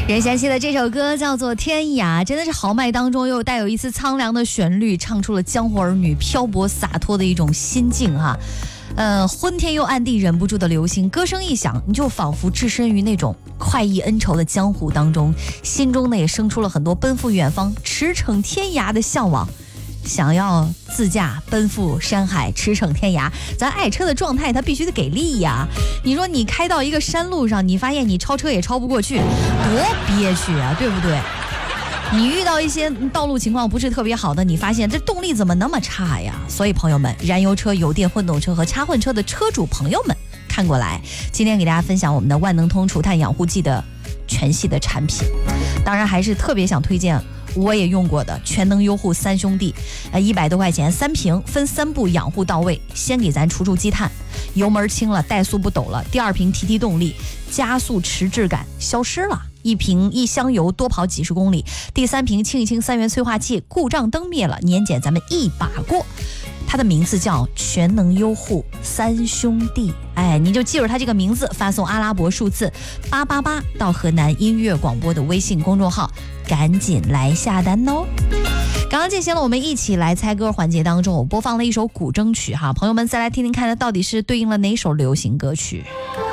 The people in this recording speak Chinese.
任贤齐的这首歌叫做《天涯》，真的是豪迈当中又带有一丝苍凉的旋律，唱出了江湖儿女漂泊洒脱的一种心境哈。昏天又暗地忍不住的流星，歌声一响，你就仿佛置身于那种快意恩仇的江湖当中，心中呢也生出了很多奔赴远方、驰骋天涯的向往。想要自驾奔赴山海驰骋天涯，咱爱车的状态它必须得给力呀。你说你开到一个山路上，你发现你超车也超不过去，多憋屈啊，对不对？你遇到一些道路情况不是特别好的，你发现这动力怎么那么差呀？所以朋友们，燃油车、油电混动车和插混车的车主朋友们看过来，今天给大家分享我们的万能通除碳养护剂的全系的产品，当然还是特别想推荐我也用过的全能优护三兄弟，100多块钱3瓶，分3步养护到位。先给咱除积碳，油门轻了，怠速不抖了；第2瓶提动力，加速迟滞感消失了；1瓶1箱油多跑几十公里；第3瓶清一清3元催化剂，故障灯灭了，年检咱们一把过。它的名字叫全能优护三兄弟，你就记住它这个名字，发送阿拉伯数字888到河南音乐广播的微信公众号，赶紧来下单哦。刚刚进行了我们一起来猜歌环节当中，我播放了一首古筝曲哈，朋友们再来听听看，它到底是对应了哪首流行歌曲。